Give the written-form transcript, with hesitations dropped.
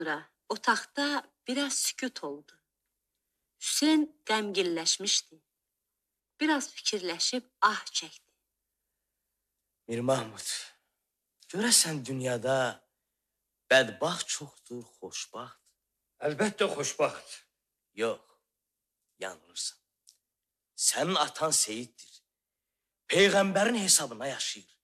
Sonra otaqda biraz sükut oldu. Hüseyn qəmgilləşmişdi. Biraz fikirləşib ah çəkdi. Mir Mahmud, görəsən dünyada bədbaxt çoxdur, xoşbaxt? Əlbəttə xoşbaxt. Yox, yanılırsan. Sənin atan Seyiddir. Peyğəmbərin hesabına yaşayır.